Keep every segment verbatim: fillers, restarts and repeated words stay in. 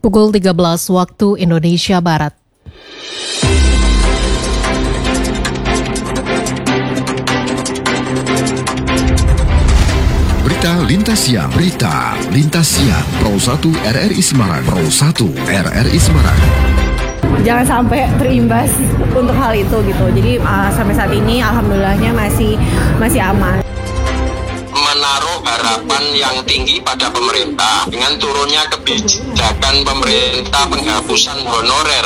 Pukul tiga belas waktu Indonesia Barat. Berita Lintas Siang, Berita Lintas Siang, Pro satu R R I Semarang, Pro satu R R I Semarang. Jangan sampai terimbas untuk hal itu gitu. Jadi uh, sampai saat ini alhamdulillahnya masih masih aman. Menaruh harapan yang tinggi pada pemerintah dengan turunnya kebijakan pemerintah penghapusan honorer.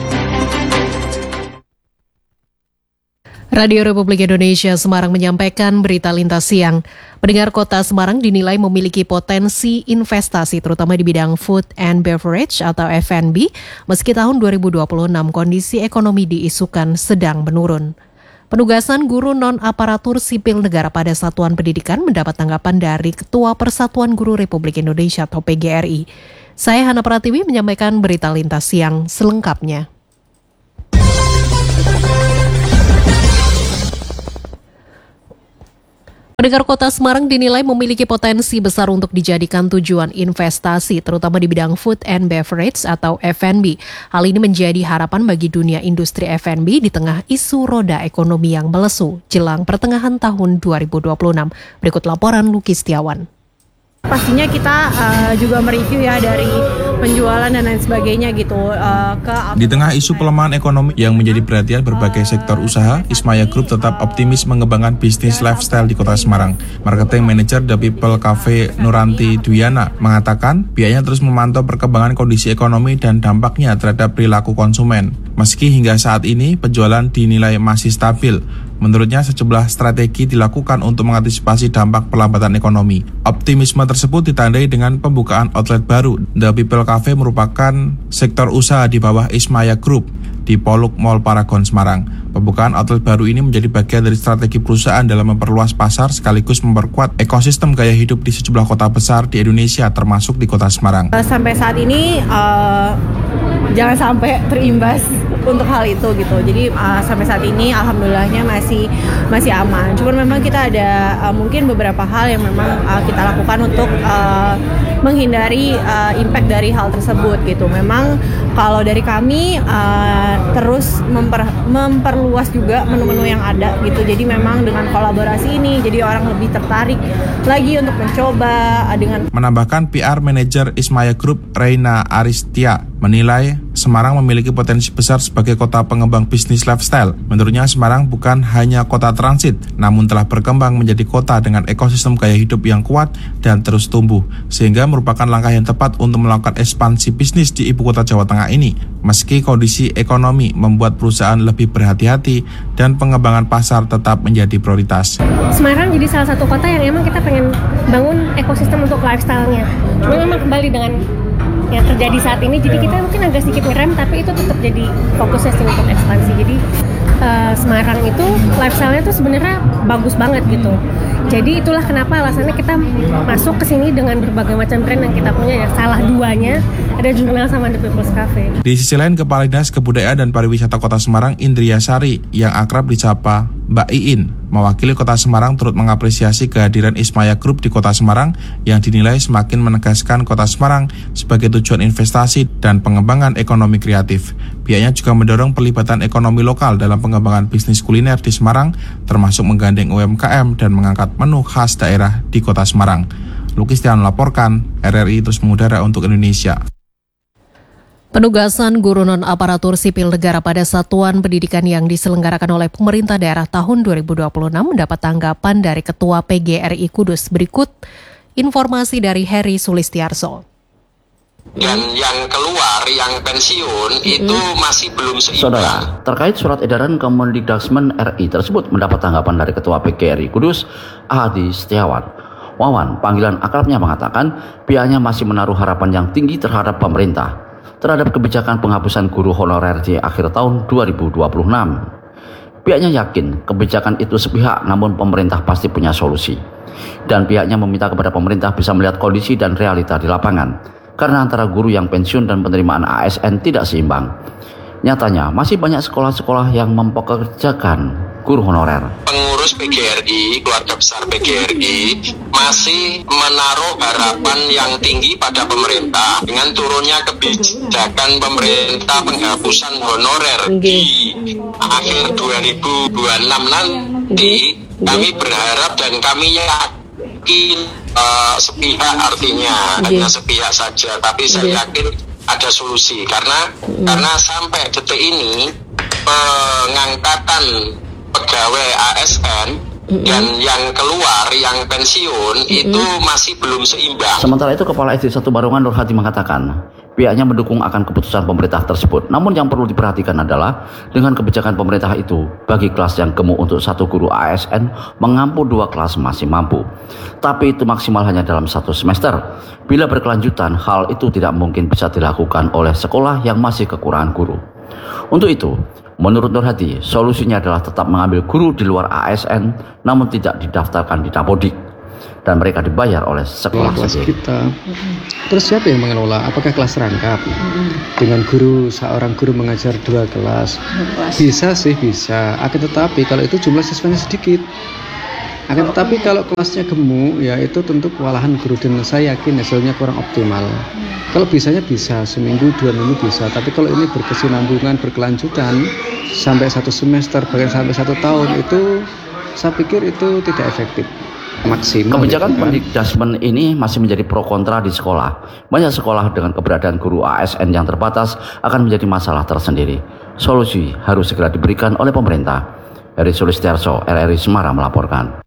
Radio Republik Indonesia Semarang menyampaikan berita lintas siang. Pendengar, Kota Semarang dinilai memiliki potensi investasi terutama di bidang food and beverage atau F and B, meski tahun dua ribu dua puluh enam kondisi ekonomi diisukan sedang menurun. Penugasan guru non-aparatur sipil negara pada satuan pendidikan mendapat tanggapan dari Ketua Persatuan Guru Republik Indonesia atau P G R I. Saya Hana Pratiwi menyampaikan berita lintas siang selengkapnya. Pendengar, Kota Semarang dinilai memiliki potensi besar untuk dijadikan tujuan investasi, terutama di bidang food and beverage atau F and B. Hal ini menjadi harapan bagi dunia industri F and B di tengah isu roda ekonomi yang melesu jelang pertengahan tahun dua ribu dua puluh enam. Berikut laporan Luki Setiawan. Pastinya kita uh, juga mereview ya dari penjualan dan lain sebagainya gitu. Uh, ke Di tengah isu pelemahan ekonomi yang menjadi perhatian berbagai sektor usaha, Ismaya Group tetap optimis mengembangkan bisnis lifestyle di Kota Semarang. Marketing Manager The People Cafe Nuranti Duyana mengatakan pihaknya terus memantau perkembangan kondisi ekonomi dan dampaknya terhadap perilaku konsumen. Meski hingga saat ini penjualan dinilai masih stabil, menurutnya sejumlah strategi dilakukan untuk mengantisipasi dampak pelambatan ekonomi. Optimisme tersebut ditandai dengan pembukaan outlet baru. The People Cafe merupakan sektor usaha di bawah Ismaya Group di Poluk Mall Paragon Semarang. Pembukaan outlet baru ini menjadi bagian dari strategi perusahaan dalam memperluas pasar sekaligus memperkuat ekosistem gaya hidup di sejumlah kota besar di Indonesia termasuk di Kota Semarang. Sampai saat ini uh, jangan sampai terimbas untuk hal itu gitu. Jadi uh, sampai saat ini alhamdulillahnya masih masih aman. Cuman memang kita ada uh, mungkin beberapa hal yang memang uh, kita lakukan untuk uh, menghindari uh, impact dari hal tersebut gitu. Memang kalau dari kami uh, terus memper, memperluas juga menu-menu yang ada gitu. Jadi memang dengan kolaborasi ini jadi orang lebih tertarik lagi untuk mencoba uh, dengan Menambahkan P R Manager Ismaya Group Reina Aristia menilai Semarang memiliki potensi besar sebagai kota pengembang bisnis lifestyle. Menurutnya Semarang bukan hanya kota transit, namun telah berkembang menjadi kota dengan ekosistem gaya hidup yang kuat dan terus tumbuh, sehingga merupakan langkah yang tepat untuk melakukan ekspansi bisnis di ibu kota Jawa Tengah ini. Meski kondisi ekonomi membuat perusahaan lebih berhati-hati dan pengembangan pasar tetap menjadi prioritas. Semarang jadi salah satu kota yang emang kita pengen bangun ekosistem untuk lifestyle-nya. Cuma memang kembali dengan yang terjadi saat ini, jadi kita mungkin agak sedikit ngerem, tapi itu tetap jadi fokusnya sih untuk ekspansi. Jadi uh, Semarang itu lifestyle-nya tuh sebenarnya bagus banget gitu. Jadi itulah kenapa alasannya kita masuk ke sini dengan berbagai macam brand yang kita punya. Ya salah duanya ada Jurnal sama The People's Cafe. Di sisi lain, Kepala Dinas Kebudayaan dan Pariwisata Kota Semarang Indria Sari yang akrab disapa Mbak Iin mewakili Kota Semarang turut mengapresiasi kehadiran Ismaya Group di Kota Semarang yang dinilai semakin menegaskan Kota Semarang sebagai tujuan investasi dan pengembangan ekonomi kreatif. Pihaknya juga mendorong pelibatan ekonomi lokal dalam pengembangan bisnis kuliner di Semarang, termasuk menggandeng U M K M dan mengangkat menu khas daerah di Kota Semarang. Luki Setiawan melaporkan, R R I terus mengudara untuk Indonesia. Penugasan guru non-aparatur sipil negara pada satuan pendidikan yang diselenggarakan oleh pemerintah daerah tahun dua ribu dua puluh enam mendapat tanggapan dari Ketua P G R I Kudus. Berikut informasi dari Heri Sulistiarso. Dan yang keluar, yang pensiun, mm-hmm. itu masih belum seimbang. Saudara, terkait surat edaran Kemendikdaksmen R I tersebut mendapat tanggapan dari Ketua P G R I Kudus, Adi Setiawan. Wawan, panggilan akrabnya, mengatakan pihaknya masih menaruh harapan yang tinggi terhadap pemerintah terhadap kebijakan penghapusan guru honorer di akhir tahun dua ribu dua puluh enam. Pihaknya yakin kebijakan itu sepihak, namun pemerintah pasti punya solusi. Dan pihaknya meminta kepada pemerintah bisa melihat kondisi dan realita di lapangan, karena antara guru yang pensiun dan penerimaan A S N tidak seimbang. Nyatanya, masih banyak sekolah-sekolah yang mempekerjakan guru honorer. Pengurus P G R I, keluarga besar P G R I masih menaruh harapan yang tinggi pada pemerintah dengan turunnya kebijakan pemerintah penghapusan honorer di akhir dua ribu dua puluh enam nanti. Kami berharap dan kami yakin uh, sepihak artinya hanya sepihak saja, tapi saya yakin ada solusi karena karena sampai detik ini pengangkatan pegawai A S N mm-hmm. dan yang keluar, yang pensiun mm-hmm. itu masih belum seimbang. Sementara itu, Kepala S D satu Barongan Nur Hadi mengatakan pihaknya mendukung akan keputusan pemerintah tersebut. Namun yang perlu diperhatikan adalah dengan kebijakan pemerintah itu, bagi kelas yang gemuk untuk satu guru A S N mengampu dua kelas masih mampu. Tapi itu maksimal hanya dalam satu semester. Bila berkelanjutan, hal itu tidak mungkin bisa dilakukan oleh sekolah yang masih kekurangan guru. Untuk itu, menurut Nur Hadi, solusinya adalah tetap mengambil guru di luar A S N namun tidak didaftarkan di Dapodik dan mereka dibayar oleh sekolah kelas kita. Terus siapa yang mengelola? Apakah kelas rangkap dengan guru, seorang guru mengajar dua kelas? Bisa sih, bisa. Akan tetapi kalau itu jumlah siswanya sedikit. Akan tetapi kalau kelasnya gemuk, ya itu tentu kewalahan guru dan saya yakin hasilnya kurang optimal. Kalau bisanya bisa, seminggu, dua minggu bisa. Tapi kalau ini berkesinambungan, berkelanjutan sampai satu semester, bahkan sampai satu tahun, itu saya pikir itu tidak efektif. Maksimal. Kebijakan Pendikdasmen ini masih menjadi pro kontra di sekolah. Banyak sekolah dengan keberadaan guru A S N yang terbatas akan menjadi masalah tersendiri. Solusi harus segera diberikan oleh pemerintah. Heri Sulistiarso, R R I Semarang melaporkan.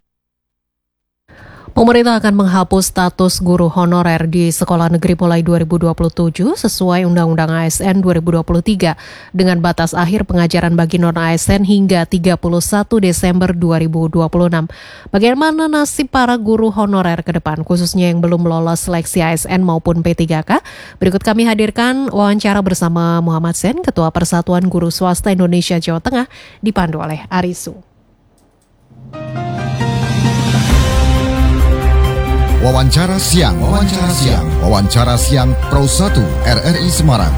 Pemerintah akan menghapus status guru honorer di sekolah negeri mulai dua ribu dua puluh tujuh sesuai Undang-Undang A S N dua ribu dua puluh tiga dengan batas akhir pengajaran bagi non-A S N hingga tiga puluh satu Desember dua ribu dua puluh enam. Bagaimana nasib para guru honorer ke depan, khususnya yang belum lolos seleksi A S N maupun P tiga K? Berikut kami hadirkan wawancara bersama Muhammad Sen, Ketua Persatuan Guru Swasta Indonesia Jawa Tengah, dipandu oleh Arisu. Wawancara siang, wawancara siang, wawancara siang Pro satu R R I Semarang.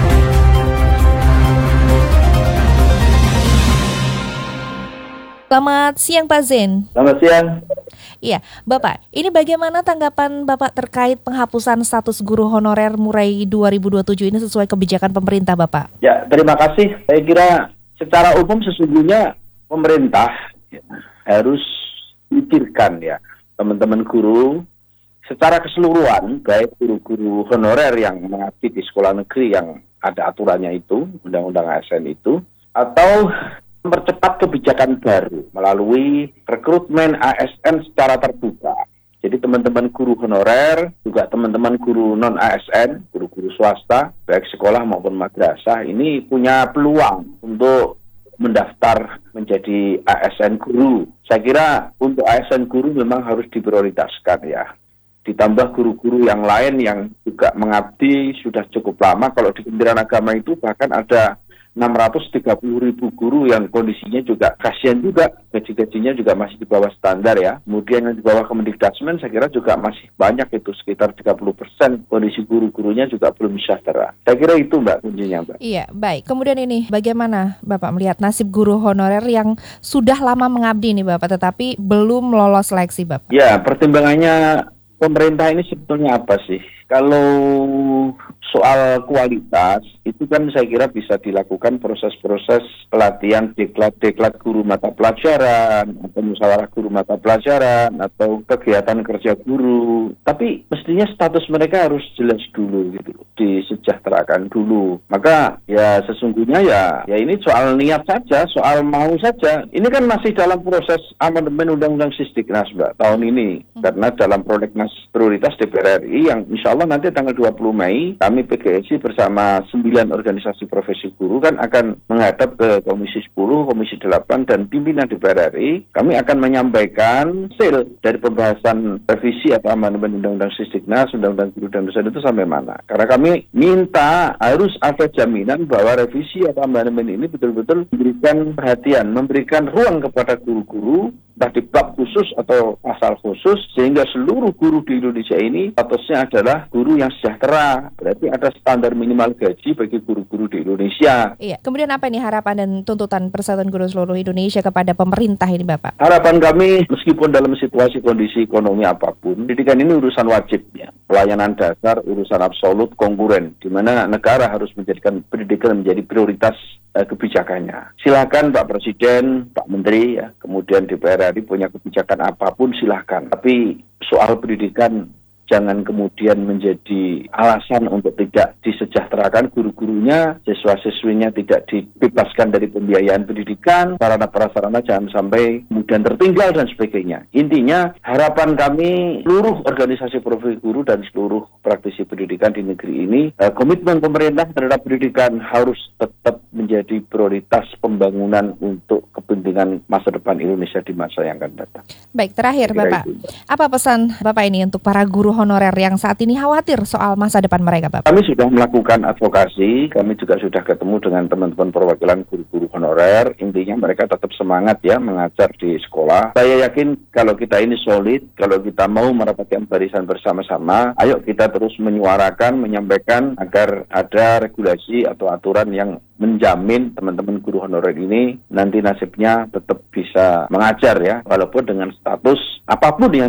Selamat siang Pak Zen. Selamat siang. Iya, Bapak, ini bagaimana tanggapan Bapak terkait penghapusan status guru honorer mulai dua ribu dua puluh tujuh ini sesuai kebijakan pemerintah, Bapak? Ya, terima kasih. Saya kira secara umum sesungguhnya pemerintah ya, harus pikirkan ya teman-teman guru secara keseluruhan, baik guru-guru honorer yang mengabdi di sekolah negeri yang ada aturannya itu, Undang-Undang A S N itu, atau mempercepat kebijakan baru melalui rekrutmen A S N secara terbuka. Jadi teman-teman guru honorer, juga teman-teman guru non-A S N, guru-guru swasta, baik sekolah maupun madrasah, ini punya peluang untuk mendaftar menjadi A S N guru. Saya kira untuk A S N guru memang harus diprioritaskan ya. Ditambah guru-guru yang lain yang juga mengabdi sudah cukup lama. Kalau di Kementerian Agama itu bahkan ada enam ratus tiga puluh ribu guru yang kondisinya juga kasihan juga, gaji-gajinya juga masih di bawah standar ya. Kemudian yang di bawah Kemendikdasmen saya kira juga masih banyak, itu sekitar tiga puluh persen kondisi guru-gurunya juga belum sejahtera. Saya kira itu Mbak kuncinya Mbak. Iya, baik. Kemudian ini bagaimana Bapak melihat nasib guru honorer yang sudah lama mengabdi nih Bapak tetapi belum lolos seleksi Bapak? Ya, pertimbangannya pemerintah ini sebetulnya apa sih? Kalau soal kualitas, itu kan saya kira bisa dilakukan proses-proses pelatihan deklat-deklat guru mata pelajaran, atau musyawarah guru mata pelajaran, atau kegiatan kerja guru. Tapi mestinya status mereka harus jelas dulu, gitu, disejahterakan dulu. Maka ya sesungguhnya ya, ya ini soal niat saja, soal mau saja. Ini kan masih dalam proses amandemen Undang-Undang Sisdiknas, Mbak, tahun ini. Hmm. Karena dalam prolegnas prioritas D P R R I yang insya Allah nanti tanggal dua puluh Mei, kami P G S I bersama sembilan organisasi profesi guru kan akan menghadap ke Komisi sepuluh, Komisi delapan, dan pimpinan D P R R I. Kami akan menyampaikan hasil dari pembahasan revisi atau amandemen Undang-Undang Sisdiknas, Undang-Undang Guru dan Dosen itu sampai mana. Karena kami minta harus ada jaminan bahwa revisi atau amandemen ini betul-betul memberikan perhatian, memberikan ruang kepada guru-guru entah di bab khusus atau pasal khusus, sehingga seluruh guru di Indonesia ini statusnya adalah guru yang sejahtera. Berarti ada standar minimal gaji bagi guru-guru di Indonesia. Iya. Kemudian apa ini harapan dan tuntutan Persatuan Guru seluruh Indonesia kepada pemerintah ini, Bapak? Harapan kami, meskipun dalam situasi kondisi ekonomi apapun, pendidikan ini urusan wajib ya. Pelayanan dasar, urusan absolut, konkuren, di mana negara harus menjadikan pendidikan menjadi prioritas eh, kebijakannya. Silakan Pak Presiden, Pak Menteri, ya, kemudian D P R R I punya kebijakan apapun silakan. Tapi soal pendidikan jangan kemudian menjadi alasan untuk tidak disejahterakan guru-gurunya, siswa-siswinya tidak dibebaskan dari pembiayaan pendidikan, sarana-prasarana jangan sampai kemudian tertinggal dan sebagainya. Intinya harapan kami seluruh organisasi profesi guru dan seluruh praktisi pendidikan di negeri ini, eh, komitmen pemerintah terhadap pendidikan harus tetap menjadi prioritas pembangunan untuk kepentingan masa depan Indonesia di masa yang akan datang. Baik, terakhir Kira Bapak, itu. apa pesan Bapak ini untuk para guru honorer yang saat ini khawatir soal masa depan mereka, Bapak? Kami sudah melakukan advokasi, kami juga sudah ketemu dengan teman-teman perwakilan guru-guru honorer. Intinya mereka tetap semangat ya mengajar di sekolah. Saya yakin kalau kita ini solid, kalau kita mau merapatkan barisan bersama-sama, ayo kita terus menyuarakan, menyampaikan agar ada regulasi atau aturan yang menjamin teman-teman guru honorer ini nanti nasibnya tetap bisa mengajar ya, walaupun dengan status apapun yang